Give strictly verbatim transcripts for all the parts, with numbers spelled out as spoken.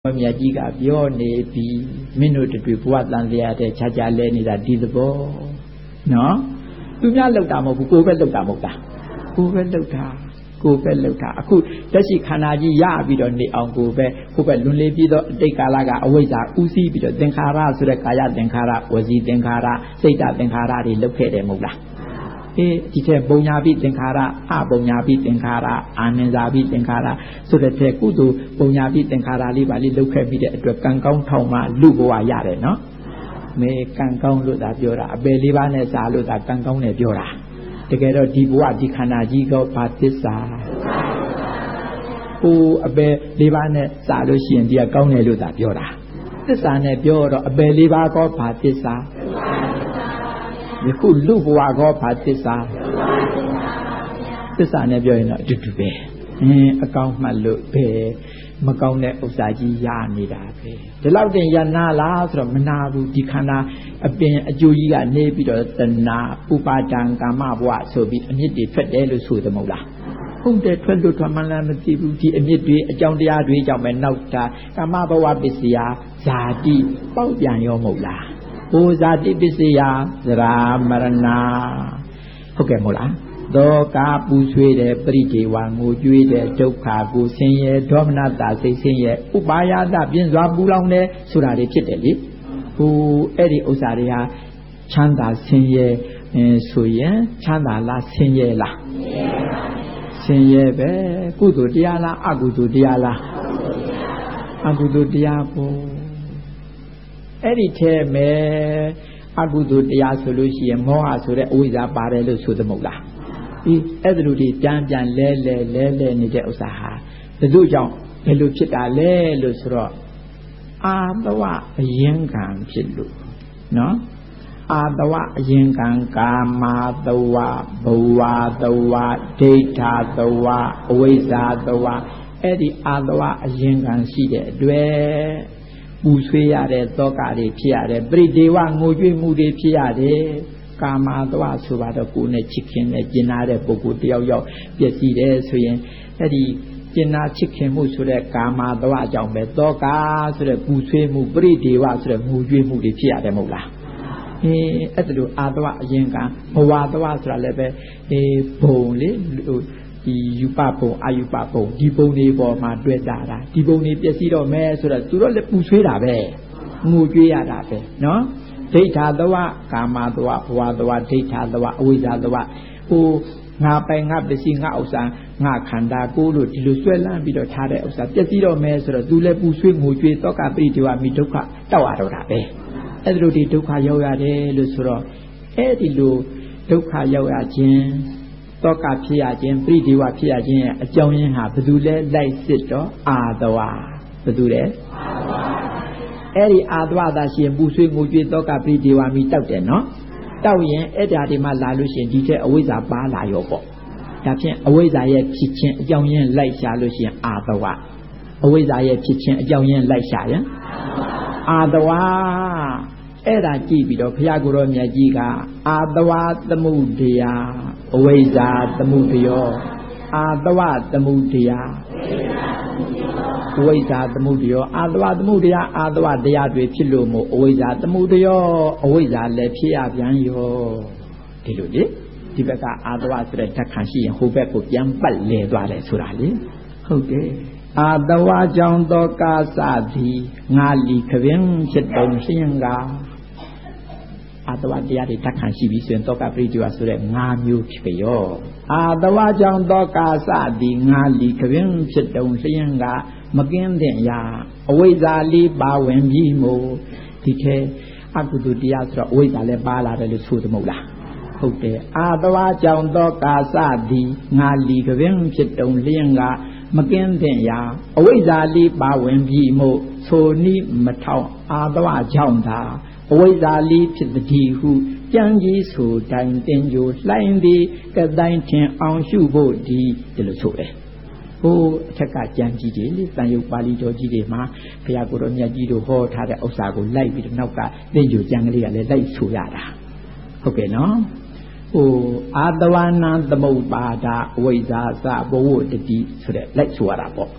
မြတ်ကြီးကပြောနေပြီးမင်းတို့တွေဘဝတန်တရားတဲ့ခြားခြားလဲနေတာဒီသဘောနော်သူများလောက်တာမဟုတ်ဘူးကိုယ်ပဲလောက်တာမဟုတ်တာကိုယ်ပဲလောက်တာကိုယ်ပဲလောက်တာအခုတက်ရှိခန္ဓာကြီးရပြီးတော့နေအောင်ကိုယ်ပဲကိုယ်ပဲလွန်လေပြီးတော့အတိတ်ကာလကအဝိဇ္ဇာဥသိပြီးတော့သင်္ခါရဆိုတဲ့ကာယသင်္ခါရဝစီသင်္ခါရစိတ်တသင်္ခါရတွေလောက်ခဲ့တယ်မဟုတ်လားအေးဒီထဲပုံညာပိသင်္ခါရအပုံညာပိသင်္ခါရအာနန္ဇာပိသင်္ခါရဆိုတဲ့ထဲကုသိုလ်ပုံညာပိသင်္ခါရလေးပါလေးလောက်ခဲ့ပြီးတဲ့အတွက်ကံကောင်းထောင်မှလူဘဝရတယ်နော်မေကံကောင်းလို့သာပြောတာအပယ်လေးပါးနဲ့စာလို့သာကံကောင်းနဲ့ပြောတာတကယ်တော့ဒီဘဝဒီခန္ဓာကြီးကဘာသစ္စာဟိုအပယ်လေးပါးနဲ့စာလို့ရှိရင်ဒီကကောင်းတယ်လို့သာပြောတာသစ္စာနဲ့ပြောတော့အပယ်လေးပါးကဘာသစ္စာဒီခုလူဘဝကောဘာသစ္စာသစ္စာနဲ့ပြောရင်တော့အတူတူပဲအင်းအကောင်းမှတ်လို့ပဲမကောင်းတဲ့ဥစ္စာကြီးရနေတာပဲဒီလောက်တင်ရနာလားဆိုတော့မနာဘူးဒီခန္ဓာအပင်အကျိုးကြီးကနေပြီးတော့တဏှာဥပါဒံကာမဘဝဆိုပြီးအမြင့်တွေထွက်တယ်လို့ဆိုတယ်မဟုတ်လားဟုတ်တယ်ထွက်လို့ထွက်မှလည်းမသိဘူးဒီအမြင့်တွေအကြောင်းတရားတွေကြောင့်ပဲနောက်တာကာမဘဝပစ္စယဇာတိပေါက်ပြန်ရောမဟုတ်လားဟိုဇာတိပစ္စယသရာမရဏဟုတ်ကဲ့မဟုတ်လားသောကာပူဆွေးတဲ့ပရိဒေဝငိုကြွေးတဲ့ဒုက္ခကိုဆင်းရဲဒေါမနတာစိတ်ဆင်းရဲဥပါယတပြင်းစွာပူလောင်တယ်ဆိုတာတွေဖြစ်တယ်လေဟိုအဲ့ဒီဥစ္စာတွေဟာချမ်းသာဆင်းရဲဆိုရင်ချမ်းသာလားဆင်းရဲလားဆင်းရဲပဲကုသိုလ်တရားလားအကုသိုလ်တရားလားအကုသိုလ်တရားကိုအဲ့ဒီထဲမဲ့အကုသိုလ်တရားဆိုလို့ရှိရင်မောဟဆိုတဲ့အဝိဇ္ဇာပါတယ်လို့ဆိုသမဟုတ်လားဒီအဲ့ဒါလိုဒီပြန်ပြန်လဲလဲလဲလဲနေတဲ့ဥစ္စာဟာဘယ်လိုကြောင့်ဘယ်လိုဖြစ်တာလဲလို့ဆိုတော့အာတဝအရင်ကံဖြစ်လို့နော်အာတဝအရင်ကံကာမတဝဘဝတဝဒိဋ္ဌတဝအဝိဇ္ဇာတဝအဲ့ဒီအာတဝအရင်ကံရှိတဲ့အတွက်ပူဆွေးရတဲ့သောကတွေဖြစ်ရတယ်ပရိဒေဝငိုကြွေးမှုတွေဖြစ်ရတယ်ကာမသွားဆိုပါတော့ကိုယ်နဲ့ချစ်ခင်နဲ့ကျင်နာတဲ့ပုဂ္ဂိုလ်တယောက်ယောက်ပြည့်စည်တယ်ဆိုရင်အဲ့ဒီကျင်နာချစ်ခင်မှုဆိုတဲ့ကာမသွားအကြောင်းပဲသောကဆိုတဲ့ပူဆွေးမှုပရိဒေဝဆိုတဲ့ငိုကြွေးမှုတွေဖြစ်ရတယ်မဟုတ်လားအေးအဲ့ဒါလိုအာတဝအရင်ကဘဝသွားဆိုတာလည်းပဲအေးဘုံလေဒီယူပဘုံအာယူပဘုံဒီဘုံတွေပေါ်မှာတွေ့ကြတာဒီဘုံတွေပြည့်စည်တော့မယ်ဆိုတော့သူတို့လည်းပူဆွေးတာပဲငိုကြွေးရတာပဲနော်ဒိဋ္ဌာတဝကာမတဝဘဝတဝဒိဋ္ဌာတဝအဝိဇ္ဇာတဝဟိုငါပိုင်ငါပစ္စည်းငါဥစ္စာငါခန္ဓာကိုယ်လို့ဒီလိုဆွဲလန်းပြီးတော့ထားတဲ့ဥစ္စာပြည့်စည်တော့မယ်ဆိုတော့သူလည်းပူဆွေးငိုကြွေးတောကပိတိဝမိဒုက္ခတောက်ရတော့တာပဲအဲ့ဒီလိုဒီဒုက္ခရောက်ရတယ်လို့ဆိုတော့အဲ့ဒီလိုဒုက္ခရောက်ရခြင်းတောကဖြစ်ရခြင်းပိတိဝဖြစ်ရခြင်းရဲ့အကြောင်းရင်းဟာဘယ်သူလဲလိုက်စစ်တော့အာတဝဘယ်သူလဲအာတဝအဲ့ဒီအာသဝသာရှင်ပူဆွေးငိုကြွေးတောကပိဒေဝမီတောက်တယ်နော်တောက်ရင်အဲ့ဒါဒီမှလာလို့ရှင်ဒီထက်အဝိဇ္ဇာပါလာရောပေါ့ဒါဖြင့်အဝိဇ္ဇာရဲ့ဖြစ်ခြင်းအကြောင်းရင်းလိုက်ရှာလို့ရှင်အာသဝအဝိဇ္ဇာရဲ့ဖြစ်ခြင်းအကြောင်းရင်းလိုက်ရှာရင်အာသဝအဲ့ဒါကြည့်ပြီးတော့ဘုရားကိုယ်တော်မြတ်ကြီးကအာသဝသမုဒယအဝိဇ္ဇာသမုဒယောအာသဝသမုဒယအဝိဇ္ဇာသမုဒယောအာတဝသမုဒယအာတဝတရားတွေဖြစ်လို့မို့အဝိဇ္ဇာသမုဒယောအဝိဇ္ဇာလည်းဖြစ်ရပြန်ရောဒီလိုလေဒီဘက်ကအာတဝဆိုတဲ့ဓာတ်ခံရှိရင်ဟိုဘက်ကိုပြန်ပတ်လဲသွားတယ်ဆိုတာလေဟုတ်တယ်အာတဝကြောင့်သောကာသသည်ငါလီခပင်ဖြစ်တုံရှင်းကအာတဝတရားတွေဓာတ်ခံရှိပြီဆိုရင်သောကပရိဒီဝဆိုတဲ့ငါးမျိုးဖြစ်ရောအာတဝကြောင့်သောကာသသည်ငါလီခပင်ဖြစ်တုံရှင်းကမကင်းတဲ့ရာအဝိဇ္ဇာလေးပါဝင်ပြီးမို့ဒီထဲအကုသိုလ်တရားဆိုတော့အဝိဇ္ဇာလည်းပါလာတယ်လို့ဆိုတယ်မဟုတ်လားဟုတ်တယ်အာတဝါကြောင့်သောကာသသည်ငါလီကပင်ဖြစ်တုံလျင်ကမကင်းတဲ့ရာအဝိဇ္ဇာလေးပါဝင်ပြီးမို့ဆိုနိမထောင်အာတဝါကြောင့်သာအဝိဇ္ဇာလေးဖြစ်သည်ဟုကြံကြီးဆိုတိုင်းတင်ကြိုလှိုင်းသည်ကတိုင်းထင်အောင်ရှုဖို့ဒီဒီလိုဆိုတယ်ဟိုအထက်ကကြံကြီးတွေလေတန်ရုပ်ပါဠိတော်ကြီးတွေမှာဘုရားကိုယ်တော်မြတ်ကြီးတို့ဟောထားတဲ့ဥစ္စာကိုလိုက်ပြီးတော့နောက်ကသင်္ကြန်ကြံကလေးကလည်းလိုက်ဆိုရတာဟုတ်ကဲ့နော်ဟိုအာတဝနာသမုပ္ပါဒအဝိဇ္ဇာသဘဝတတိဆိုတဲ့လိုက်ဆိုရတာပေါ့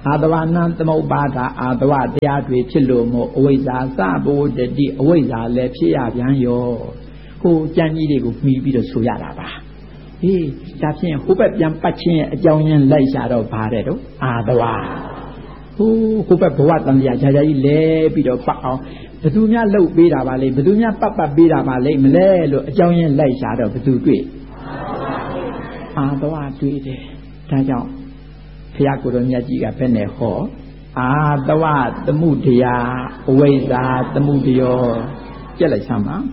အာတဝနံသမုပ္ပါဒအာတဝတရားတွေဖြစ်လို့မို့အဝိဇ္ဇာစဘဝတတိအဝိဇ္ဇာလည်းဖြစ်ရပြန်ရောကိုကြံကြီးတွေကိုမှီပြီးတော့ဆိုရတာပါဟေးဒါဖြင့်ဟိုဘက်ပြန်ပတ်ခြင်းရဲ့အကြောင်းရင်းလိုက်ရှာတော့ဗါတဲ့တော့အာတဝဟိုဟိုဘက်ဘဝတန်တရားဂျာဂျာကြီးလဲပြီးတော့ပတ်အောင်ဘသူများလှုပ်ပေးတာပါလေဘသူများပတ်ပတ်ပေးတာပါလေမလဲလို့အကြောင်းရင်းလိုက်ရှာတော့ဘသူတွေ့အာတဝတွေ့တယ်ဒါကြောင့်ဘုရားကိုယ်တော်မြတ်ကြီးကဘယ်နဲ့ဟောအာတဝသမှုတရားအဝိဇ္ဇာသမှုတရားကြက်လိုက်စမ်းပါ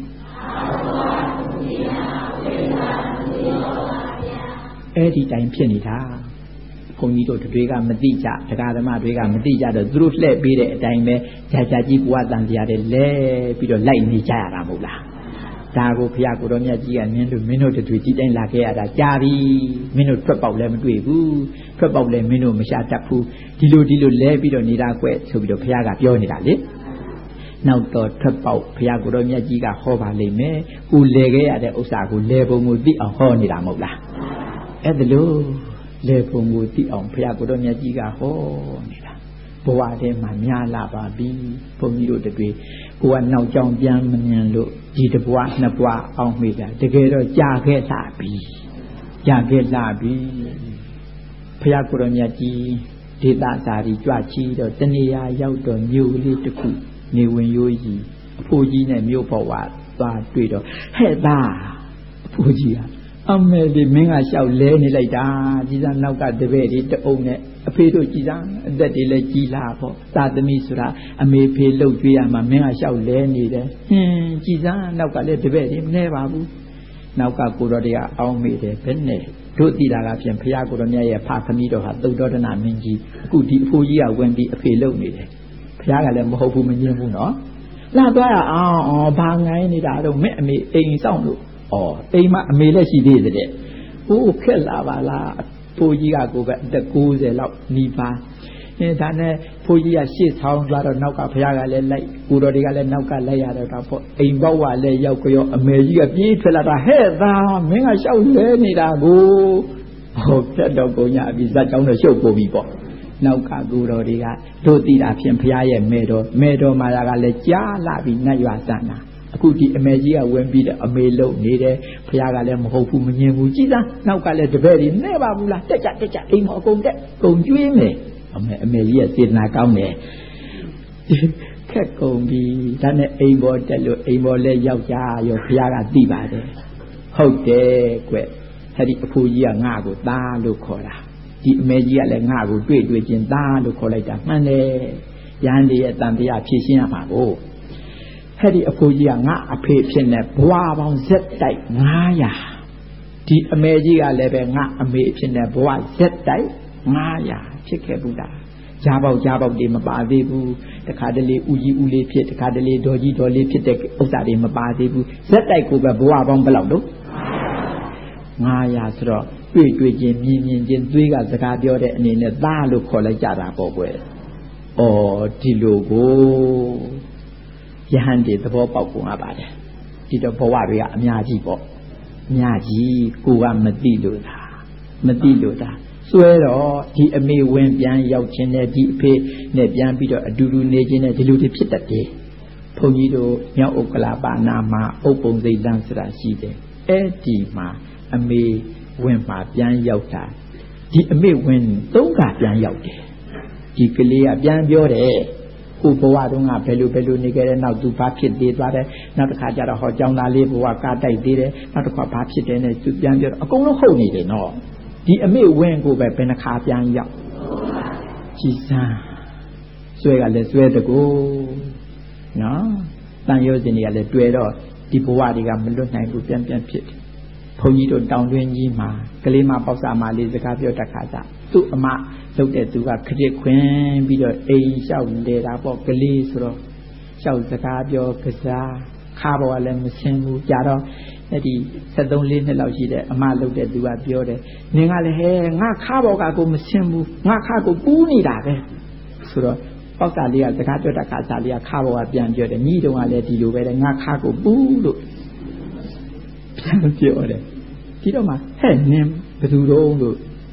အဲ့ဒီတိုင်းဖြစ်နေတာဘုန်းကြီးတို့တွေကမသိကြတရားဓမ္မတွေကမသိကြတော့သူတို့လှည့်ပေးတဲ့အတိုင်းပဲဂျာဂျာကြီးဘဝတန်တရားတွေလဲပြီးတော့လိုက်နေကြရတာမဟုတ်လားဒါကိုဘုရားကိုယ်တော်မြတ်ကြီးကနင်းလို့မင်းတို့တွေဒီတိုင်းလာခဲ့ရတာကြာပြီမင်းတို့ထွက်ပေါက်လည်းမတွေ့ဘူးထွက်ပေါက်လည်းမင်းတို့မရှာတတ်ဘူးဒီလိုဒီလိုလဲပြီးတော့နေတာကွဆိုပြီးတော့ဘုရားကပြောနေတာလေနောက်တော့ထွက်ပေါက်ဘုရားကိုယ်တော်မြတ်ကြီးကဟောပါလိမ့်မယ်ကိုလဲခဲ့ရတဲ့ဥစ္စာကိုလဲပုံကိုသိအောင်ဟောနေတာမဟုတ်လားအဲ့ဒါလို့လေပုံကိုသိအောင်ဘုရားကိုယ်တော်မြတ်ကြီးကဟောနေတာဘဝထဲမှာများလာပါပြီဘုန်းကြီးတို့တွေ့ကိုကနောက်ကြောင်ပြန်မမြင်လို့ဒီတစ်ဘဝနှစ်ဘဝအောင်မိတာတကယ်တော့ကြာခဲ့လာပြီကြာခဲ့လာပြီဘုရားကိုယ်တော်မြတ်ကြီးဒေသစာရီကြွချီတော့တဏှာရောက်တော့မြို့လေးတစ်ခုနေဝင်ရိုးကြီးအဖိုးကြီးနဲ့မြို့ဘဝသွားတွေ့တော့ဟဲ့သားအဖိုးကြီးကအမေဒီမင်းကလျှောက်လဲနေလိုက်တာကြီးစားနောက်ကတပည့်တွေတအုံနဲ့အဖေတို့ကြီးစားအသက်တွေလည်းကြီးလာပေါ့သာသမီဆိုတာအမေဖေလှုပ်ကြွေးရမှာမင်းကလျှောက်လဲနေတယ်ဟင်းကြီးစားနောက်ကလည်းတပည့်တွေမနေပါဘူးနောက်ကကိုတော်တွေကအောင်းမိတယ်ဘယ်နဲ့တို့တိတာကဖြင့်ဘုရားကိုတော်မြတ်ရဲ့ဖသမီးတော်ဟာသုတ္တဒနာမင်းကြီးအခုဒီအဖိုးကြီးကဝင်ပြီးအဖေလှုပ်နေတယ်ဘုရားကလည်းမဟုတ်ဘူးမငြင်းဘူးနော်လာသွားရအောင်အော်ဘာငိုင်းနေတာတော့မဲ့အမေအိမ်ဆောင်လို့ဩအိမ်မှာအမေလည်းရှိသေးတယ်ဟိုခက်လာပါလားဖိုးကြီးကကိုပဲအသက်၉၀လောက်နီးပါးအဲဒါနဲ့ဖိုးကြီးကရှေ့ဆောင်သွားတော့နောက်ကဘုရားကလည်းလိုက်ကိုတော်တွေကလည်းနောက်ကလိုက်ရတော့တာပေါ့အိမ်ပေါက်ကလည်းရောက်ကြောအမေကြီးကပြေးထွက်လာတာဟဲ့သားမင်းကရှောက်လဲနေတာကိုဟောဖြတ်တော့ကုန်ရပြီဇက်ကြောင်းတော့ရှုပ်ကုန်ပြီပေါ့နောက်ကကိုတော်တွေကတို့တိတာဖြင့်ဘုရားရဲ့မေတော်မေတော်မာယာကလည်းကြားလာပြီနတ်ရွာစံတာအခုဒီအမေကြီးကဝင်ပြီးတော့အမေလုံနေတယ်ဘုရားကလည်းမဟုတ်ဘူးမငြင်းဘူးကြည်သားနောက်ကလည်းတပည့်တွေနဲ့ပါဘူးလားတက်ကြတက်ကြအိမ်မအကုန်တက်ကုန်ကျွေးမယ်အမေအမေကြီးရဲ့စေတနာကောင်းတယ်ခက်ကုန်ပြီဒါနဲ့အိမ်ပေါ်တက်လို့အိမ်ပေါ်လဲယောက်ျားရောဘုရားကသိပါတယ်ဟုတ်တယ်ကွအဲ့ဒီအဖိုးကြီးကငါ့ကိုသားလို့ခေါ်တာဒီအမေကြီးကလည်းငါ့ကိုတွေ့တွေ့ချင်းသားလို့ခေါ်လိုက်တာမှန်တယ်ရဟန်းတွေရဲ့တန်တရားဖြည့်ရှင်းရမှာကိုအဲ့ဒီအဖိုးကြီးကငါအဖေဖြစ်နေဘဝပေါင်းဇက်တိုက်ငါးရာဒီအမေကြီးကလည်းပဲငါအမေဖြစ်နေဘဝဇက်တိုက်ငါးရာဖြစ်ခဲ့ဘူးလားကြားပေါက်ကြားပေါက်တွေမပါသေးဘူးတခါတလေဦးကြီးဦးလေးဖြစ်တခါတလေဒေါ်ကြီးဒေါ်လေးဖြစ်တဲ့ဥစ္စာတွေမပါသေးဘူးဇက်တိုက်ကိုပဲဘဝပေါင်းဘယ်လောက်တော့ငါးရာဆိုတော့တွေ့တွေ့ချင်းမြင်မြင်ချင်းသွေးကစကားပြောတဲ့အနေနဲ့သားလို့ခေါ်လိုက်ကြတာပေါ့ကွယ်ဩဒီလိုကိုယဟန်တွေသဘောပေါက်ကုန်ရပါတယ်ဒီတော့ဘဝတွေကအများကြီးပေါ့အများကြီးကိုကမသိလို့လားမသိလို့လားစွဲတော့ဒီအမေဝင်ပြန်ရောက်ခြင်းနဲ့ဒီအဖေနဲ့ပြန်ပြီးတော့အတူတူနေခြင်းနဲ့ဒီလိုတွေဖြစ်တတ်တယ်ဘုန်းကြီးတို့မြောက်ဥက္ကလာပါနာမှာဥပ္ပုံသိလန်းဆိုတာရှိတယ်အဲ့ဒီမှာအမေဝင်မှာပြန်ရောက်တာဒီအမေဝင်သုံးခါပြန်ရောက်တယ်ဒီကလေးကပြန်ပြောတယ်ကိုဘဝတုန်းကဘယ်လိုဘယ်လိုနေခဲ့တဲ့နောက်သူဘာဖြစ်သေးသွားတယ်နောက်တစ်ခါကျတော့ဟောကြောင်းသားလေးဘဝကားတိုက်သေးတယ်နောက်တစ်ခါဘာဖြစ်တယ်နဲ့သူပြန်ပြောတော့အကုန်လုံးဟုတ်နေတယ်နော်ဒီအမေဝင်ကိုပဲဘယ်နှခါပြန်ရောက်ကြည်စမ်းဆွဲကလည်းဆွဲတကူနော်တန်ရုပ်စင်တွေကလည်းတွေ့တော့ဒီဘဝတွေကမလွတ်နိုင်ဘူးပြန်ပြန်ဖြစ်တယ်ဘုန်းကြီးတို့တောင်တွင်းကြီးမှာကလေးမပေါက်စာမလေးစကားပြောတတ်ခါစားသူ့အမလုပ်တဲ့သူကခရစ်ခွင်ပြီးတော့အိမ်လျှောက်နေတာပေါ့ကလေးဆိုတော့လျှောက်စကားပြောကစားခါပေါ်ကလည်းမရှင်းဘူးကြာတော့အဲ့ဒီဆက်သုံးလေးနှစ်လောက်ရှိတဲ့အမလုပ်တဲ့သူကပြောတယ်နင်ကလည်းဟဲငါခါပေါ်ကကိုမရှင်းဘူးငါခါကိုပူးနေတာပဲဆိုတော့ပေါက်စာလေးကစကားပြောတတ်ခါစားလေးကခါပေါ်ကပြန်ပြောတယ်ညီတုံးကလည်းဒီလိုပဲငါခါကိုပူးလို့ပြန်ပြောတယ်ဒီတော့မှဟဲ့နင်ဘယ်သူတော့လို့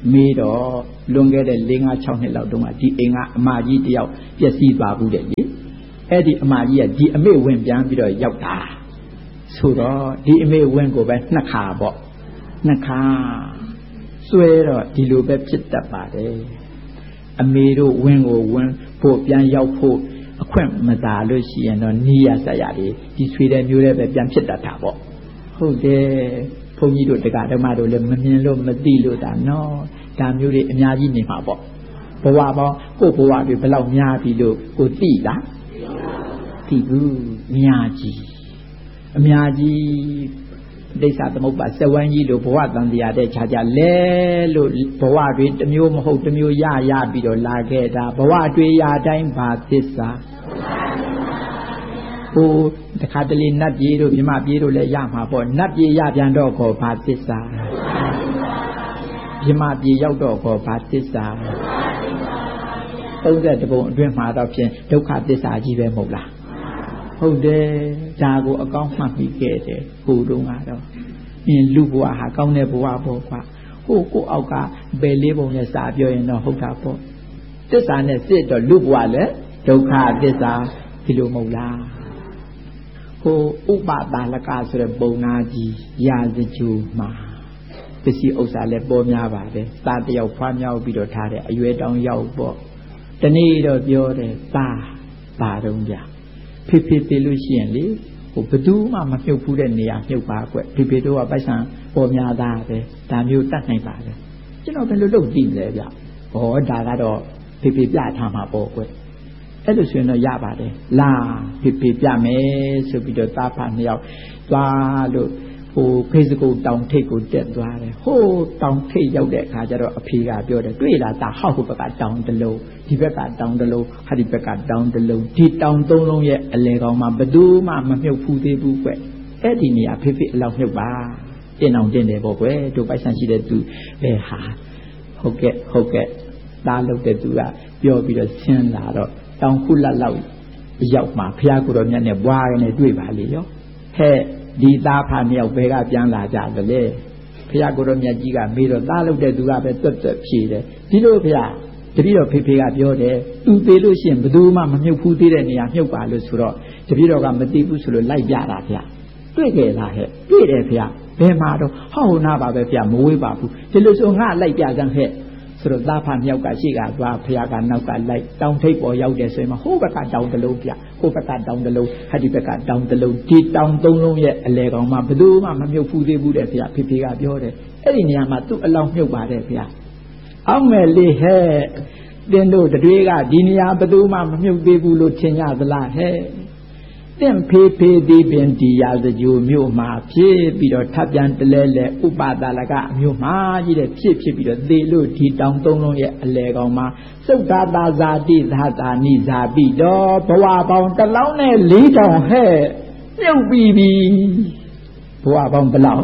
မေတော့လွန်ခဲ့တဲ့၄၅၆နှစ်လောက်တုန်းကဒီအိမ်ကအမကြီးတယောက်ပျက်စီးသွားဘူးတဲ့လေအဲ့ဒီအမကြီးကဒီအမေဝင်ပြန်ပြီးတော့ရောက်တာဆိုတော့ဒီအမေဝင်ကိုပဲနှစ်ခါပေါ့နှစ်ခါဆွဲတော့ဒီလိုပဲဖြစ်တတ်ပါတယ်အမေတို့ဝင်ကိုဝင်ဖို့ပြန်ရောက်ဖို့အခွင့်မသာလို့ရှိရင်တော့နီးရဆက်ရလေဒီဆွေတဲ့မျိုးတွေပဲပြန်ဖြစ်တတ်တာပေါ့ဟုတ်တယ်ဘုန်းကြီးတို့တရားဓမ္မတို့လည်းမမြင်လို့မသိလို့ဒါနော်ဒါမျိုးတွေအများကြီးနေမှာပေါ့ဘဝပေါင်းကိုယ်ဘဝတွေဘယ်လောက်များပြီလို့ကိုသိလားသိဘူးအများကြီးအများကြီးဒိဋ္ဌသမုပ္ပါစဝန်းကြီးလို့ဘဝတန်တရားတဲ့ခြားခြားလဲလို့ဘဝတွေတစ်မျိုးမဟုတ်တစ်မျိုးရရပြီးတော့လာခဲ့တာဘဝတွေရာတိုင်းဘာသစ္စာဟိုတခါတလေနတ်ပြေတို့မြမပြေတို့လည်းရမှာပေါ့နတ်ပြေရပြန်တော့ခေါ်ဘာသစ္စာမြမပြေရောက်တော့ခေါ်ဘာသစ္စာသုံးတဲ့တပုံအတွင်းမှာတော့ဖြင့်ဒုက္ခသစ္စာကြီးပဲမဟုတ်လားဟုတ်တယ်ဒါကိုအကောင်းမှတ်ပြီးခဲ့တယ်ဟိုတုန်းကတော့အင်းလူဘဝဟာကောင်းတဲ့ဘဝပေါ့ကွာဟိုကိုအောက်ကဘယ်လေးပုံနဲ့စာပြောရင်တော့ဟုတ်တာပေါ့သစ္စာနဲ့စစ်တော့လူဘဝလည်းဒုက္ခသစ္စာဒီလိုမဟုတ်လားဟိုဥပဒါလကဆိုတဲ့ပုံနာကြီးရာဇဂျူမှာပစ္စည်းဥစ္စာလည်းပေါ်များပါတယ်သားတယောက်ဖွားမြောက်ပြီးတော့ထားတဲ့အရွယ်တောင်ရောက်ပေါ့တနေ့တော့ပြောတယ်သားပါတော့ဗျဖေဖေသေးလို့ရှိရင်လေဟိုဘယ်သူမှမမြုပ်ဘူးတဲ့နေရာမြုပ်ပါကွဖေဖေတို့ကပိုက်ဆံပေါ်များသားပဲဒါမျိုးတတ်နိုင်ပါလေကျွန်တော်ဘယ်လိုလုပ်ကြည့်လဲဗျဟောဒါကတော့ဖေဖေပြထားမှာပေါ့ကွအဲ့လိုဆိုရင်တော့ရပါတယ်လာဖေဖေပြမယ်ဆိုပြီးတော့သားဖနှစ်ယောက်သွားလို့ဟိုဖေစကုတောင်ထိပ်ကိုတက်သွားတယ်ဟိုးတောင်ထိပ်ရောက်တဲ့အခါကျတော့အဖေကပြောတယ်တွေ့လားတာဟောက်ဟိုဘက်ကတောင်တလုံးဒီဘက်ကတောင်တလုံးဟာဒီဘက်ကတောင်တလုံးဒီတောင်သုံးလုံးရဲ့အလဲကောင်မှာဘယ်သူမှမမြုပ်ဖူးသေးဘူးကွအဲ့ဒီနေရာဖေဖေအလောက်မြုပ်ပါတင်အောင်တင်တယ်ပေါ့ကွတို့ပိုက်ဆံရှိတဲ့သူပဲဟာဟုတ်ကဲ့ဟုတ်ကဲ့သားလုပ်တဲ့သူကပြောပြီးတော့ဆင်းလာတော့တောင်ခုလက်လောက်ရောက်မှာဖះကိုတော်မြတ်နဲ့ဘွားရနဲ့တွေ့ပါလေရောဟဲ့ဒီသားဖာမြောက်ဘဲကပြန်လာကြတယ်လေဖះကိုတော်မြတ်ကြီးကမေးတော့သားလုပ်တဲ့သူကပဲတွတ်တွတ်ဖြေတယ်ဒီလိုဖះတပည့်တော်ဖေဖေကပြောတယ်သူသေးလို့ရှိရင်ဘယ်သူမှမမြုပ်ဖူးသေးတဲ့နေရာမြုပ်ပါလို့ဆိုတော့တပည့်တော်ကမသိဘူးဆိုလို့လိုက်ပြတာဖះတွေ့ကြလားဟဲ့တွေ့တယ်ဖះဘယ်မှာတော့ဟောက်နာပါပဲဖះမဝေးပါဘူးဒီလိုဆိုငါလိုက်ပြစမ်းဟဲ့ဆိုတော့သားဖာမြောက်ကရှိကသွားဖះကနောက်ကလိုက်တောင်ထိပ်ပေါ်ရောက်တယ်ဆိုရင်ဟိုဘက်ကတောင်တလုံးပြဟိုဘက်ကတောင်တလုံးဟာဒီဘက်ကတောင်တလုံးဒီတောင်သုံးလုံးရဲ့အလဲကောင်မှာဘယ်သူမှမမြုပ်ဖူးသေးဘူးတဲ့ဖះဖေဖေကပြောတယ်အဲ့ဒီနေရာမှာသူ့အလောင်းမြုပ်ပါတယ်ဖះအောက်မယ်လေးဟဲ့တင်းတို့တွေကဒီနေရာဘယ်သူမှမမြုပ်သေးဘူးလို့ထင်ကြသလားဟဲ့တင့်ဖေးဖေးဒီပင်ဒီရာဇဂျိုမြို့မှာဖြစ်ပြီးတော့ထပ်ပြန်တလဲလဲဥပဒါလကမြို့မှာကြီးတဲ့ဖြစ်ဖြစ်ပြီးတော့သေလို့ဒီတောင်သုံးလုံးရဲ့အလဲကောင်မှာစုတ်သာသာဇာတိသာသာနိဇာပြီးတော့ဘဝပေါင်းတစ်လောင်းနဲ့လေးတောင်ဟဲ့မြုပ်ပြီးပြီဘဝပေါင်းတစ်လောင်း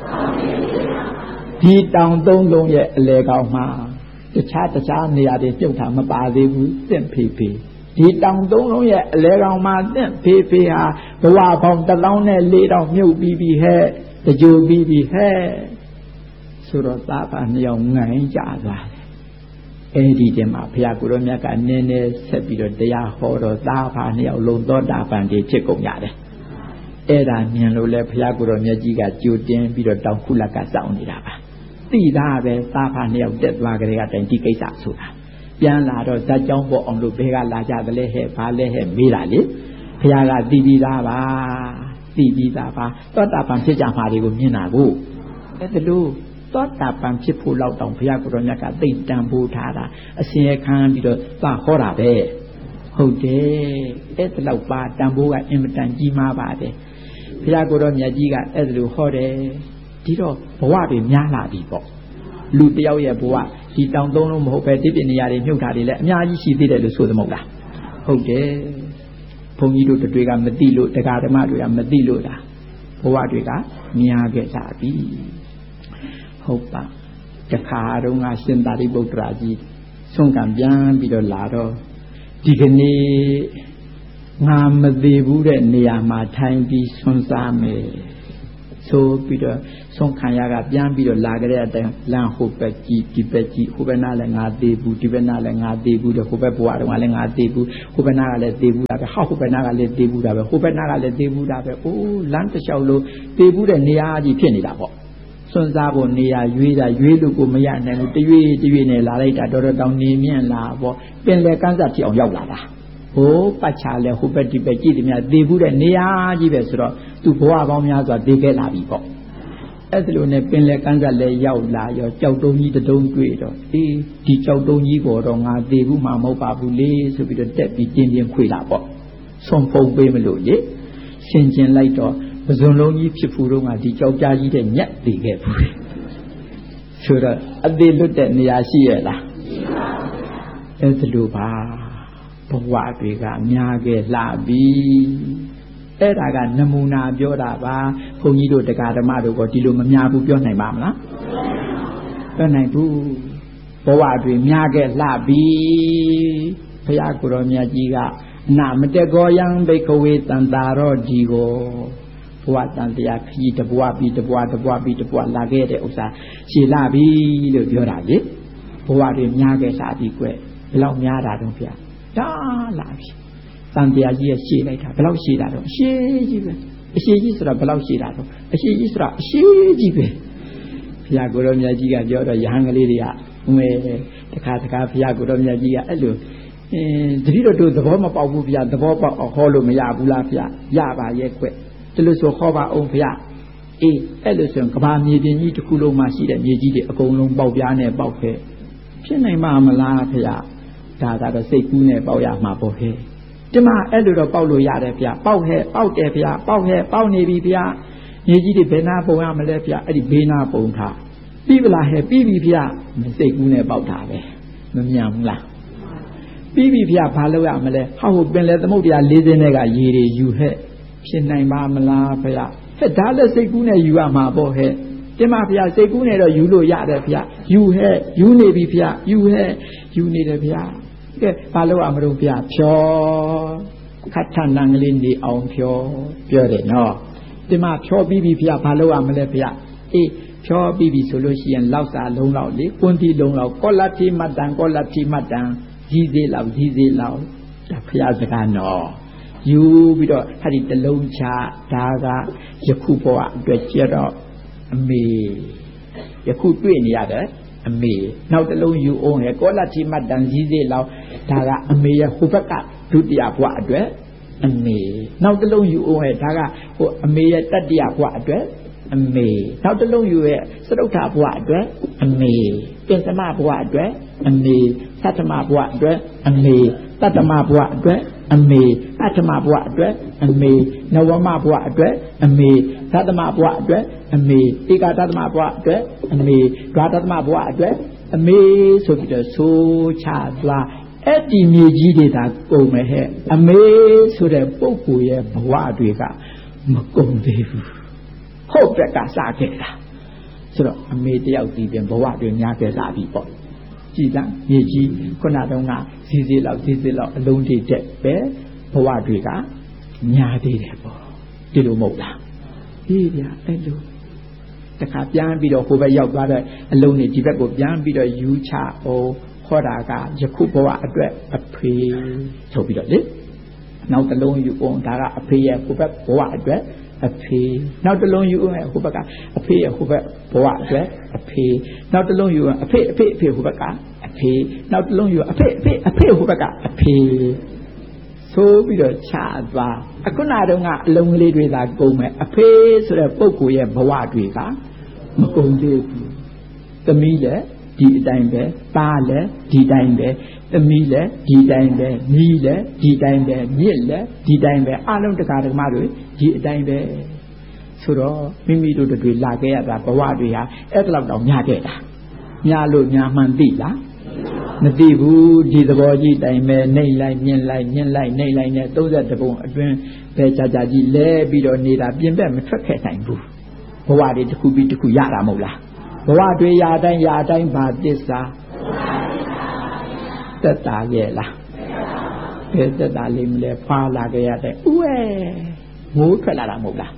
ဒီတောင်သုံးလုံးရဲ့အလဲကောင်မှာတခြားတခြားနေရာတွေပြုတ်တာမပါသေးဘူးတင့်ဖေးဖေးဒီတောင်သုံးလုံးရဲ့အလဲကောင်မှာတင့်ဖေးဖေးဟာဘဝပေါင်းတစ်လောင်းနဲ့လေးတောင်မြုပ်ပြီးပြီဟဲ့တကြိုပြီးပြီဟဲ့ဆိုတော့သားဖာနှစ်ယောက်ငိုင်းကြသွားတယ်အဲ့ဒီတည်းမှာဘုရားကိုရောမြတ်ကနည်းနည်းဆက်ပြီးတော့တရားဟောတော့သားဖာနှစ်ယောက်လုံးသောတာပန်တွေဖြစ်ကုန်ကြတယ်အဲ့ဒါမြင်လို့လဲဘုရားကိုရောမြတ်ကြီးကကြိုတင်ပြီးတော့တောင်ခုလက်ကစောင့်နေတာပါသိသားပဲသားဖာနှစ်ယောက်တက်သွားကြတဲ့တိုင်ဒီကိစ္စဆိုတာပြန်လာတော့ဇက်ကြောင်းပေါ်အောင်လို့ဘဲကလာကြတယ်လေဟဲ့ဘာလဲဟဲ့မေးတာလေဘုရားကသိပြီးသားပါသိပြီးသားပါသောတာပန်ဖြစ်ကြမှာတွေကိုမြင်တာကိုအဲ့ဒါလို့သောတာပန်ဖြစ်ဖို့လောက်တောင်ဘုရားကိုယ်တော်မြတ်ကသိတန်ဖိုးထားတာအစဉ်ရခံပြီးတော့သာဟောတာပဲဟုတ်တယ်အဲ့ဒါလောက်ပါတန်ဖိုးကအင်မတန်ကြီးမားပါတယ်ဘုရားကိုယ်တော်မြတ်ကြီးကအဲ့ဒါလိုဟောတယ်ဒီတော့ဘဝတွေများလာပြီပေါ့လူတယောက်ရဲ့ဘဝဒီတောင်သုံးလုံးမဟုတ်ပဲဒီပြနေရာတွေမြုပ်တာတွေလည်းအများကြီးရှိသေးတယ်လို့ဆိုသမဟုတ်လားဟုတ်တယ်ဘုန်းကြီးတို့တွေကမသိလို့တရားဓမ္မတွေကမသိလို့လားဘဝတွေကများခဲ့ကြပြီဟုတ်ပါတခါတော့ငါရှင်သာရိပုတ္တရာကြီးဆုံးကံပြန်ပြီးတော့လာတော့ဒီကနေ့ငါမသေးဘူးတဲ့နေရာမှာထိုင်ပြီးဆွမ်းစားမယ်ဆိုပြီးတော့ဆုံးခံရကပြန်ပြီးတော့လာကြတဲ့အတိုင်းလမ်းဟိုဘက်ကြည့်ဒီဘက်ကြည့်ဟိုဘက်နားလည်းငါသေးဘူးဒီဘက်နားလည်းငါသေးဘူးတဲ့ဟိုဘက်ဘဝတော့လည်းငါသေးဘူးဟိုဘက်နားကလည်းသေးဘူးဒါပဲဟောက်ဟိုဘက်နားကလည်းသေးဘူးဒါပဲဟိုဘက်နားကလည်းသေးဘူးဒါပဲအိုးလမ်းတစ်လျှောက်လို့သေးဘူးတဲ့နေရာကြီးဖြစ်နေတာပေါ့စွန့်စားဖို့နေရာရွေးတာရွေးလို့ကိုမရနိုင်ဘူးတရွေ့တရွေ့နဲ့လာလိုက်တာတော်တော်တောင်နေမြင့်လာပေါ့ပင်လေကန်းစားဖြစ်အောင်ရောက်လာတာဟိုပတ်ချလဲဟိုဘက်ဒီဘက်ကြည့်တယ်များသေဘူးတဲ့နေရာကြီးပဲဆိုတော့သူဘဝပေါင်းများစွာသေခဲ့လာပြီပေါ့အဲ့ဒါလိုနဲ့ပင်လေကန်းစားလဲရောက်လာရောကြောက်တုံးကြီးတုံးတွေ့တော့အေးဒီကြောက်တုံးကြီးပေါ်တော့ငါသေဘူးမှမဟုတ်ပါဘူးလေဆိုပြီးတော့တက်ပြီးတင်းတင်းခွေလာပေါ့ဆုံးဖုံးပေးမလို့ရေဆင်ကျင်လိုက်တော့ပဇွန်လုံးကြီးဖြစ်ဖူးတော့ငါဒီကြောက်ကြားကြီးတဲ့ညက်သေခဲ့ဘူးဆိုတော့အသေးလွတ်တဲ့နေရာရှိရလားအဲ့ဒါလိုပါဘဝတွေကများခဲ့လှပြီအဲ့ဒါကနမူနာပြောတာပါဘုန်းကြီးတို့တရားဓမ္မတို့ကဒီလိုမများဘူးပြောနိုင်ပါမလားပြောနိုင်ဘူးဘဝတွေများခဲ့လှပြီဘုရားကိုယ်တော်မြတ်ကြီးကအနာမတက်ကောယံဘိက္ခဝေတန်တာရောဒီကိုဘဝတန်တရားခကြီးတဘဝပြီးတဘဝတဘဝပြီးတဘဝလာခဲ့တဲ့ဥစ္စာရှည်လာပြီလို့ပြောတာလေဘဝတွေများခဲ့လှပြီကွဘယ်လောက်များတာတော့ဗျာဒါလာပြီတန်တရားကြီးရဲ့ရှည်လိုက်တာဘယ်လောက်ရှည်တာတော့အရှည်ကြီးပဲအရှည်ကြီးဆိုတာဘယ်လောက်ရှည်တာတော့အရှည်ကြီးဆိုတာအရှည်ကြီးပဲဘုရားကိုယ်တော်မြတ်ကြီးကပြောတော့ယဟန်ကလေးတွေကငွေတခါတခါဘုရားကိုယ်တော်မြတ်ကြီးကအဲ့လိုအင်းတတိတော်တို့သဘောမပေါက်ဘူးဘုရားသဘောပေါက်အောင်ဟောလို့မရဘူးလားဘုရားရပါရဲ့ကွဒီလိုဆိုဟောပါအောင်ဘုရားအေးအဲ့လိုဆိုရင်ကဘာမြေပြင်ကြီးတစ်ခုလုံးမှာရှိတဲ့မြေကြီးတွေအကုန်လုံးပေါက်ပြားနဲ့ပေါက်ခဲ့ဖြစ်နိုင်မှာမလားဘုရားဒါကတော့စိတ်ကူးနဲ့ပေါက်ရမှာပေါ့ဟဲ့ဒီမှာအဲ့လိုတော့ပေါက်လို့ရတယ်ဗျာပေါက်ဟဲ့ပေါက်တယ်ဗျာပေါက်ဟဲ့ပေါက်နေပြီဗျာမြေကြီးတွေဘယ်နာပုံရမလဲဗျာအဲ့ဒီဘေးနာပုံထားပြီးပလားဟဲ့ပြီးပြီဗျာစိတ်ကူးနဲ့ပေါက်တာပဲမမြန်ဘူးလားပြီးပြီဗျာဘာလုပ်ရမလဲဟောဟုတ်ပင်လေသမုဒ္ဒရာ၄၀နဲ့ကရေတွေယူဟဲ့ဖြစ်နိုင်ပါမလားဗျာဟဲ့ဒါလည်းစိတ်ကူးနဲ့ယူရမှာပေါ့ဟဲ့ဒီမှာဗျာစိတ်ကူးနဲ့တော့ယူလို့ရတယ်ဗျာယူဟဲ့ယူနေပြီဗျာယူဟဲ့ယူနေတယ်ဗျာကဲဘာလို့အမလို့ဗျာဖြောခတ်ထန်နံကလေးနေအောင်ဖြောပြောတယ်နော်ဒီမှာဖြောပြီးပြီဗျာဘာလို့အမလဲဗျာအေးဖြောပြီးပြီဆိုလို့ရှိရင်လောက်စာလုံးလောက်လေကွန်တီလုံးလောက်ကောလတိမတ္တံကောလတိမတ္တံကြီးသေးလောက်ကြီးသေးလောက်ဒါဘုရားစကားနော်ယူပြီးတော့ဟာဒီတလုံးချဒါကယခုဘဝအတွက်ကြတော့အမေယခုတွေ့နေရတယ်အမေနောက်တစ်လုံးယူအောင်ဟဲ့ကောလတိမတ္တန်ကြီးသေးလောက်ဒါကအမေရဲ့ဟိုဘက်ကဒုတိယဘဝအတွက်အမေနောက်တစ်လုံးယူအောင်ဟဲ့ဒါကဟိုအမေရဲ့တတိယဘဝအတွက်အမေနောက်တစ်လုံးယူရဲ့စတုထဘဝအတွက်အမေပင်စမဘဝအတွက်အမေသတ္တမဘဝအတွက်အမေတတ္တမဘဝအတွက်အမေအဋ္ဌမဘဝအတွက်အမေနဝမဘဝအတွက်အမေသတ္တမဘဝအတွက်အမေဧကတတ္တမဘဝအတွက်အမေဒွါတတ္တမဘဝအတွက်အမေဆိုပြီးတော့ဆိုချသွားအဲ့ဒီမြေကြီးတွေဒါကုန်မယ်ဟဲ့အမေဆိုတဲ့ပုဂ္ဂိုလ်ရဲ့ဘဝတွေကမကုန်သေးဘူးဟုတ်တဲ့ကစားခဲ့တာဆိုတော့အမေတယောက်ဒီပြင်ဘဝတွေများခဲ့လာပြီပေါ့ကြည်လားမြေကြီးခုနတုန်းကစီစီလောက်စီစီလောက်အလုံးထိတက်ပဲဘဝတွေကများသေးတယ်ပေါ့ဒီလိုမဟုတ်လားဒီဗျာအဲ့လိုတခါပြန်ပြီးတော့ဟိုဘက်ရောက်သွားတဲ့အလုံးတွေဒီဘက်ကိုပြန်ပြီးတော့ယူချအောင်ဟောတာကယခုဘဝအတွက်အဖေဆိုပြီးတော့လေနောက်တစ်လုံးယူအောင်ဒါကအဖေရဲ့ဟိုဘက်ဘဝအတွက်အဖေနောက်တစ်လုံးယူအောင်ဟိုဘက်ကအဖေရဲ့ဟိုဘက်ဘဝအတွက်အဖေနောက်တစ်လုံးယူအောင်အဖေအဖေအဖေဟိုဘက်ကအဖေနောက်တစ်လုံးယူအဖေအဖေအဖေဟိုဘက်ကအဖေဆိုပြီးတော့ချသွားအခုနတုန်းကအလုံးလေးတွေသာကုန်မယ်အဖေဆိုတဲ့ပုဂ္ဂိုလ်ရဲ့ဘဝတွေကမကုန်သေးဘူးသမီးလည်းဒီအတိုင်းပဲသားလည်းဒီတိုင်းပဲသမီးလည်းဒီတိုင်းပဲညီလည်းဒီတိုင်းပဲမြစ်လည်းဒီတိုင်းပဲအလုံးတကာဓမ္မတွေဒီအတိုင်းပဲဆိုတော့မိမိတို့တွေလာခဲ့ရတာဘဝတွေဟာအဲ့ဒါတော့များခဲ့တာများလို့များမှန်သိလားမသိဘူးဒီသဘောကြီးတိုင်းပဲနှိမ့်လိုက်မြင်လိုက်မြင်လိုက်နှိမ့်လိုက်နဲ့သုံး၁ပုံအတွင်းပဲကြာကြာကြီးလဲပြီးတော့နေတာပြင်ပမထွက်ခဲ့နိုင်ဘူးဘဝတွေတစ်ခုပြီးတစ်ခုရတာမဟုတ်လားဘဝတွေရာတိုင်းရာတိုင်းဘာသစ္စာသက်တာရဲ့လားဘယ်သက်တာလေးမလဲဖွာလာခဲ့ရတဲ့ဥဲမိုးထွက်လာတာမဟုတ်လား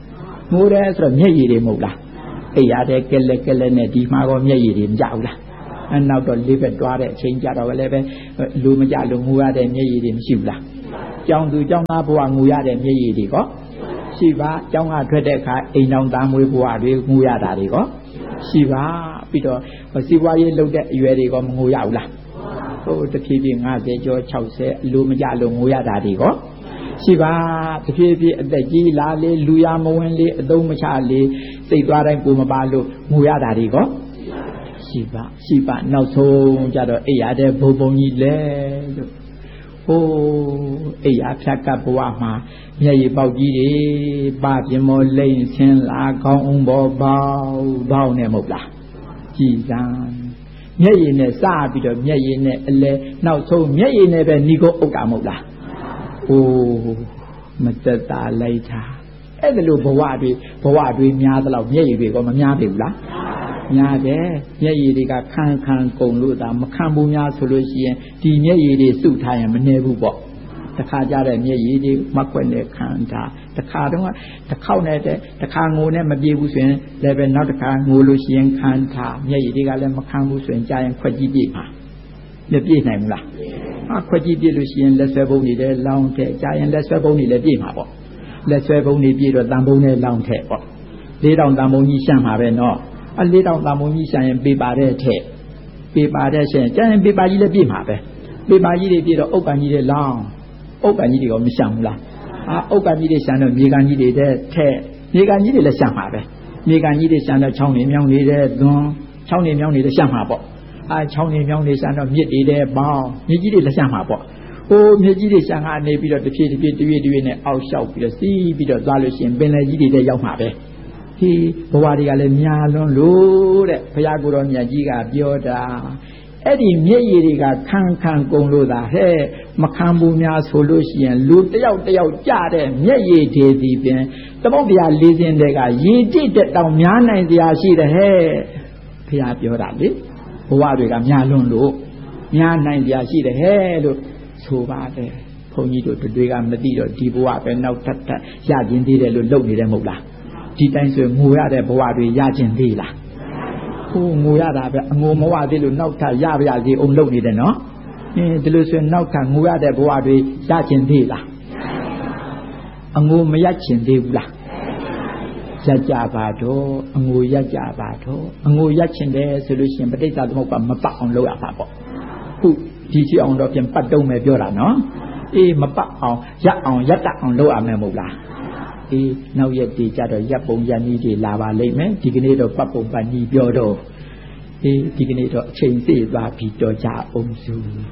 ငိုတယ်ဆိုတော့မျက်ရည်တွေမဟုတ်လားအိယာတဲ့ကဲလက်ကဲလက်နဲ့ဒီမှာကောမျက်ရည်တွေမကြောက်လားအနောက်တော့လေးဘက်တွားတဲ့အချိန်ကြတော့လည်းပဲလူမကြလို့ငိုရတဲ့မျက်ရည်တွေမရှိဘူးလားကြောင်သူကြောင်သားဘဝငိုရတဲ့မျက်ရည်တွေကောရှိပါကြောင်ကထွက်တဲ့အခါအိမ်တော်သားမွေးဘဝတွေငိုရတာတွေကောရှိပါပြီးတော့စီးပွားရေးလုပ်တဲ့အရွယ်တွေကမငိုရဘူးလားဟိုတဖြည်းဖြည်း၅၀ကျော်၆၀အလိုမကြလို့ငိုရတာတွေကောရှိပါတဖြည်းဖြည်းအသက်ကြီးလာလေလူရမဝင်လေအသုံးမချလေစိတ်သွားတိုင်းကိုမပါလို့ငိုရတာတွေကောရှိပါရှိပါနောက်ဆုံးကြတော့အိယာတဲ့ဘုံဘုံကြီးလဲလို့ဟိုအိယာဖြတ်ကပ်ဘဝမှာမျက်ရည်ပေါက်ကြီးတွေပါပြမောလိမ့်ဆင်းလာခေါင်းအောင်ဘောပေါက်ပေါက်နဲ့မဟုတ်လားကြည်စမ်းမျက်ရည်နဲ့စပြီးတော့မျက်ရည်နဲ့အလဲနောက်ဆုံးမျက်ရည်နဲ့ပဲဏီကိုဥက္ကမဟုတ်လားဟိုမသက်သာလိုက်တာအဲ့ဒါလို့ဘဝတွေဘဝတွေများသလောက်မျက်ရည်တွေကမများပြီဘူးလားများတယ်မျက်ရည်တွေကခန်းခန်းကုန်လို့ဒါမခံဘူးများဆိုလို့ရှိရင်ဒီမျက်ရည်တွေစုထားရင်မနေဘူးပေါ့တခါကြတဲ့မျက်ရည်တွေမကွက်နဲ့ခံတာတခါတော့တစ်ခေါက်နဲ့တခါငိုနဲ့မပြေဘူးဆိုရင်လည်းပဲနောက်တစ်ခါငိုလို့ရှိရင်ခံထားမျက်ရည်တွေကလည်းမခံဘူးဆိုရင်ကြာရင်ခွက်ကြီးပြေးပါမပြေးနိုင်ဘူးလားဟာခွက်ကြီးပြေးလို့ရှိရင်လက်ဆွဲပုံးတွေလည်းလောင်းတဲ့ကြာရင်လက်ဆွဲပုံးတွေလည်းပြေးမှာပေါ့လက်ဆွဲပုံးတွေပြေးတော့တန်ပုံးနဲ့လောင်းတဲ့ပေါ့လေးတောင်တန်ပုံးကြီးရှမ်းမှာပဲနော်အလေးတောင်တန်ပုံးကြီးရှမ်းရင်ပေပါတဲ့ထက်ပေပါတဲ့ရှမ်းကြာရင်ပေပါကြီးလည်းပြေးမှာပဲပေပါကြီးတွေပြေးတော့အုတ်ကန်ကြီးတွေလောင်းအုတ်ကန်ကြီးတွေကမရှမ်းဘူးလားအာအုတ်ကန်ကြီးတွေရှမ်းတော့မြေကန်ကြီးတွေတဲ့ထက်မြေကန်ကြီးတွေလည်းရှမ်းမှာပဲမြေကန်ကြီးတွေရှမ်းတော့ချောင်းနေမြောင်းနေတဲ့သွန်းချောင်းနေမြောင်းနေတဲ့ရှမ်းမှာပေါ့အာချောင်းနေမြောင်းနေရှမ်းတော့မြစ်တွေတဲ့ပေါင်းမြေကြီးတွေလည်းရှမ်းမှာပေါ့ဟိုမြေကြီးတွေရှမ်းကနေပြီးတော့တစ်ဖြည်းတစ်ဖြည်းတစ်ဖြည်းတစ်ဖြည်းနဲ့အောက်လျှောက်ပြီးတော့စီးပြီးတော့သွားလို့ရှိရင်ပင်လယ်ကြီးတွေတဲ့ရောက်မှာပဲဒီဘဝတွေကလည်းများလွန်းလို့တဲ့ဘုရားကိုယ်တော်မြတ်ကြီးကပြောတာအဲ့ဒီမျက်ရည်တွေကခန်းခန်းကုန်လို့သာဟဲ့မခံဘူးများဆိုလို့ရှိရင်လူတယောက်တယောက်ကြတဲ့မျက်ရည်တွေဒီပင်သမုဒ္ဒရာလေးစင်းတွေကရေတိတ်တဲ့တောင်များနိုင်စရာရှိတယ်ဟဲ့ဘုရားပြောတာလေဘဝတွေကများလွန်းလို့များနိုင်စရာရှိတယ်ဟဲ့လို့ဆိုပါတယ်ဘုန်းကြီးတို့တွေကမသိတော့ဒီဘဝပဲနောက်ထပ်ထပ်ရကျင်သေးတယ်လို့လုပ်နေတယ်မဟုတ်လားဒီတိုင်းဆိုငိုရတဲ့ဘဝတွေရကျင်သေးလားဟိုငိုရတာပဲအငိုမဝသေးလို့နောက်ထပ်ရပါရစီအောင်လုပ်နေတယ်နော်အင်းဒီလိုဆိုရင်နောက်ထပ်ငိုရတဲ့ဘဝတွေရကျင်သေးလားအငိုမရကျင်သေးဘူးလားရကြပါတော့အငိုရကြပါတော့အငိုရကျင်တယ်ဆိုလို့ရှိရင်ပဋိစ္စသမုပ္ပါမပတ်အောင်လုပ်ရပါပေါ့ခုဒီချီအောင်တော့ပြန်ပတ်တုံးမယ်ပြောတာနော်အေးမပတ်အောင်ရအောင်ရတတ်အောင်လုပ်ရမယ်မဟုတ်လားအေးနောက်ရက်ဒီကြတော့ရပ်ပုံရပ်နည်းတွေလာပါလိမ့်မယ်ဒီကနေ့တော့ပတ်ပုံပတ်နည်းပြောတော့အေးဒီကနေ့တော့အချိန်စေ့သွားပြီးတော့ကြအောင်စု